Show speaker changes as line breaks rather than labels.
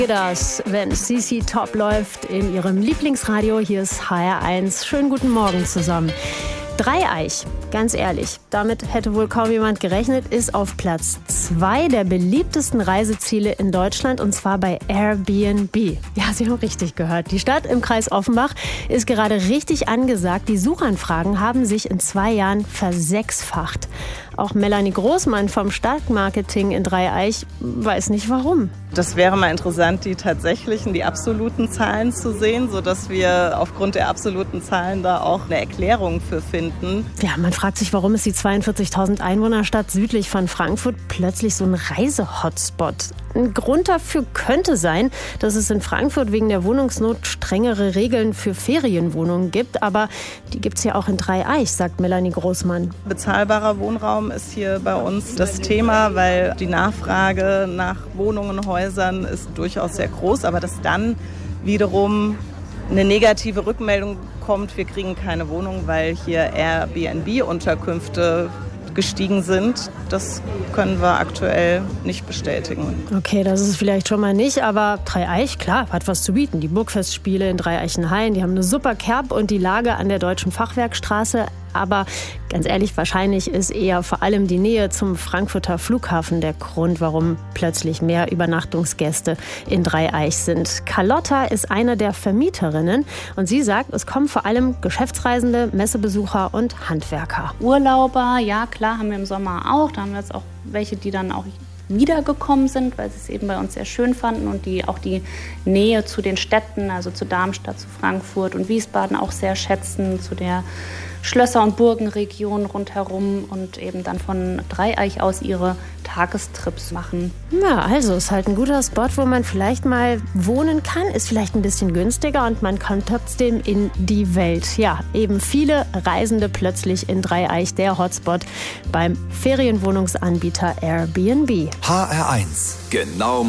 Das, wenn CC Top läuft in ihrem Lieblingsradio. Hier ist HR1. Schönen guten Morgen zusammen. Dreieich, ganz ehrlich, damit hätte wohl kaum jemand gerechnet, ist auf Platz 2 der beliebtesten Reiseziele in Deutschland, und zwar bei Airbnb. Ja, Sie haben richtig gehört. Die Stadt im Kreis Offenbach ist gerade richtig angesagt. Die Suchanfragen haben sich in 2 Jahren versechsfacht. Auch Melanie Großmann vom Stadtmarketing in Dreieich weiß nicht warum.
Das wäre mal interessant, die tatsächlichen, die absoluten Zahlen zu sehen, sodass wir aufgrund der absoluten Zahlen da auch eine Erklärung für finden.
Ja, man fragt sich, warum ist die 42.000 Einwohnerstadt südlich von Frankfurt plötzlich so ein Reise-Hotspot? Ein Grund dafür könnte sein, dass es in Frankfurt wegen der Wohnungsnot strengere Regeln für Ferienwohnungen gibt. Aber die gibt es ja auch in Dreieich, sagt Melanie Großmann.
Bezahlbarer Wohnraum ist hier bei uns das Thema, weil die Nachfrage nach Wohnungen und Häusern ist durchaus sehr groß. Aber dass dann wiederum eine negative Rückmeldung kommt, wir kriegen keine Wohnung, weil hier Airbnb-Unterkünfte gestiegen sind, das können wir aktuell nicht bestätigen.
Okay, das ist vielleicht schon mal nicht, aber Dreieich, klar, hat was zu bieten. Die Burgfestspiele in Dreieichenhain, die haben eine super Kerb und die Lage an der Deutschen Fachwerkstraße. Aber ganz ehrlich, wahrscheinlich ist eher vor allem die Nähe zum Frankfurter Flughafen der Grund, warum plötzlich mehr Übernachtungsgäste in Dreieich sind. Carlotta ist eine der Vermieterinnen und sie sagt, es kommen vor allem Geschäftsreisende, Messebesucher und Handwerker.
Urlauber, ja klar, haben wir im Sommer auch. Da haben wir jetzt auch welche, die dann auch wiedergekommen sind, weil sie es eben bei uns sehr schön fanden und die auch die Nähe zu den Städten, also zu Darmstadt, zu Frankfurt und Wiesbaden auch sehr schätzen, zu der Schlösser- und Burgenregion rundherum und eben dann von Dreieich aus ihre Tagestrips machen.
Ja, also ist halt ein guter Spot, wo man vielleicht mal wohnen kann, ist vielleicht ein bisschen günstiger und man kann trotzdem in die Welt. Ja, eben viele Reisende plötzlich in Dreieich, der Hotspot beim Ferienwohnungsanbieter Airbnb.
HR1, genau